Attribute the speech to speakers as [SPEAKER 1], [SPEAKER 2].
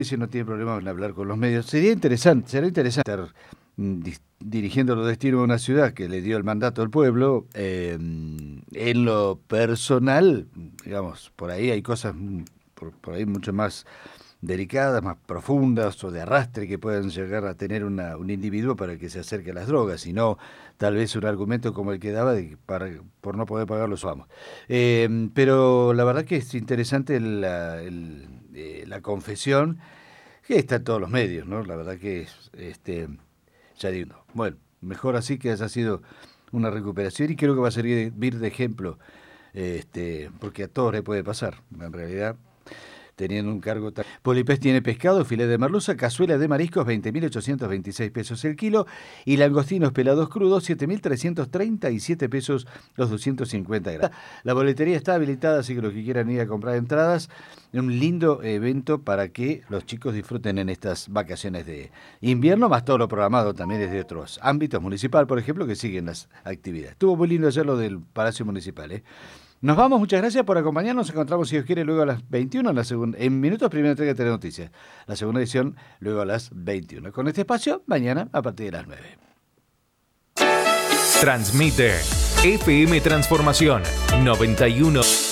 [SPEAKER 1] si no tiene problema en hablar con los medios. Será interesante estar dirigiendo los destinos de una ciudad que le dio el mandato al pueblo. En lo personal, digamos, por ahí hay cosas por ahí mucho más delicadas, más profundas o de arrastre que pueden llegar a tener un individuo para que se acerque a las drogas, y no tal vez un argumento como el que daba por no poder pagar los vamos. Pero la verdad que es interesante la confesión, que está en todos los medios, ¿no? La verdad que ya digo, bueno, mejor así que haya sido una recuperación, y creo que va a servir de ejemplo, porque a todos le puede pasar, en realidad, teniendo un cargo tan... Polipés tiene pescado, filé de merluza, cazuela de mariscos, 20.826 pesos el kilo, y langostinos pelados crudos, 7.337 pesos los 250 gramos. La boletería está habilitada, así que los que quieran ir a comprar entradas, un lindo evento para que los chicos disfruten en estas vacaciones de invierno, más todo lo programado también desde otros ámbitos, municipal, por ejemplo, que siguen las actividades. Estuvo muy lindo ayer lo del Palacio Municipal, ¿eh? Nos vamos, muchas gracias por acompañarnos. Nos encontramos, si Dios quiere, luego a las 21, en minutos, primera entrega de Telenoticias. La segunda edición, luego a las 21. Con este espacio, mañana a partir de las 9.
[SPEAKER 2] Transmite FM Transformación 91.